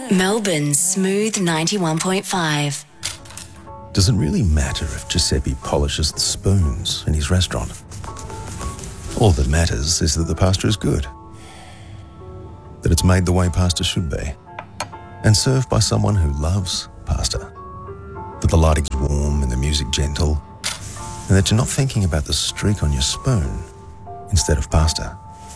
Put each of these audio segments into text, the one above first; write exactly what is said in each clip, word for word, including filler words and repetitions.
Melbourne's Smooth ninety-one point five. Does it really matter if Giuseppe polishes the spoons in his restaurant? All that matters is that the pasta is good, that it's made the way pasta should be, and served by someone who loves pasta, that the lighting's warm and the music gentle, and that you're not thinking about the streak on your spoon instead of pasta.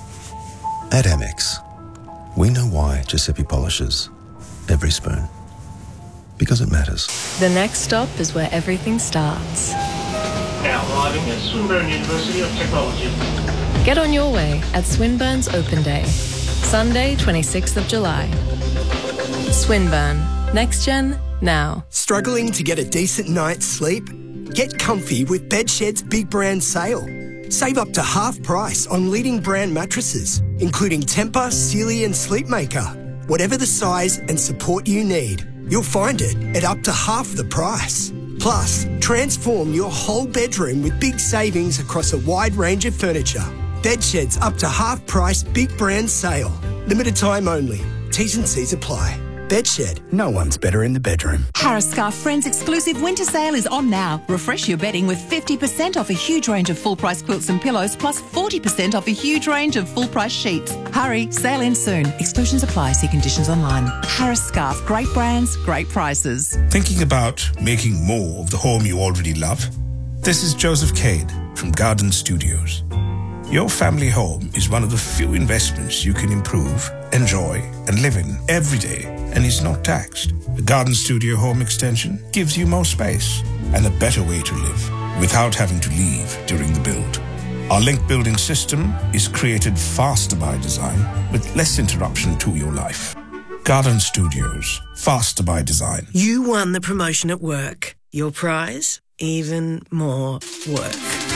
At Amex, we know why Giuseppe polishes every spoon. Because it matters. The next stop is where everything starts. Now arriving at Swinburne University of Technology. Get on your way at Swinburne's Open Day, Sunday, twenty-sixth of July. Swinburne. Next Gen, now. Struggling to get a decent night's sleep? Get comfy with Bedshed's Big Brand Sale. Save up to half price on leading brand mattresses, including Tempur, Sealy and Sleepmaker. Whatever the size and support you need, you'll find it at up to half the price. Plus, transform your whole bedroom with big savings across a wide range of furniture. Bedshed's up to half price Big Brand Sale. Limited time only. T's and C's apply. Bedshed. No one's better in the bedroom. Harris Scarf Friends exclusive winter sale is on now. Refresh your bedding with fifty percent off a huge range of full-price quilts and pillows, plus forty percent off a huge range of full-price sheets. Hurry, sale ends soon. Exclusions apply. See conditions online. Harris Scarf. Great brands, great prices. Thinking about making more of the home you already love? This is Joseph Cade from Garden Studios. Your family home is one of the few investments you can improve, enjoy, and live in every day, and is not taxed. The Garden Studio Home Extension gives you more space and a better way to live without having to leave during the build. Our link building system is created faster by design with less interruption to your life. Garden Studios, faster by design. You won the promotion at work. Your prize? Even more work.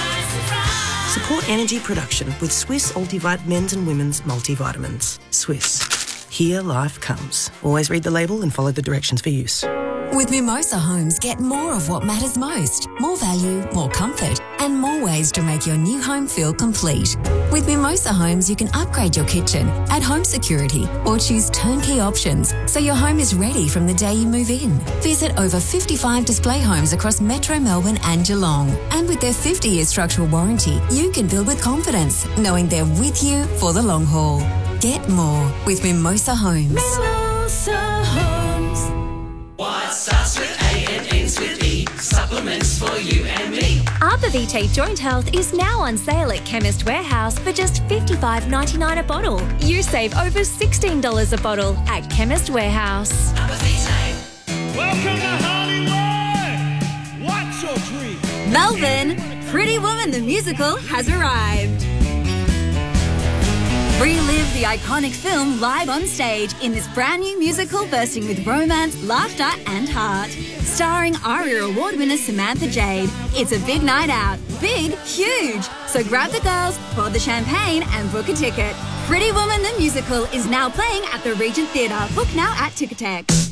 Support energy production with Swiss Ultivite men's and women's multivitamins. Swiss. Here life comes. Always read the label and follow the directions for use. With Mimosa Homes, get more of what matters most. More value, more comfort, and more ways to make your new home feel complete. With Mimosa Homes, you can upgrade your kitchen, add home security, or choose turnkey options so your home is ready from the day you move in. Visit over fifty-five display homes across Metro Melbourne and Geelong. And with their fifty-year structural warranty, you can build with confidence, knowing they're with you for the long haul. Get more with Mimosa Homes. Mimosa Homes. What starts with A and ends with E? Supplements for you and me. Arbor Vitae Joint Health is now on sale at Chemist Warehouse for just fifty-five dollars and ninety-nine cents a bottle. You save over sixteen dollars a bottle at Chemist Warehouse. Arbor Vitae. Welcome to Hollywood. What's your dream? Melbourne, Pretty Woman the musical has arrived. Relive the iconic film live on stage in this brand new musical bursting with romance, laughter and heart. Starring ARIA Award winner Samantha Jade. It's a big night out. Big, huge. So grab the girls, pour the champagne and book a ticket. Pretty Woman the musical is now playing at the Regent Theatre. Book now at Ticketek.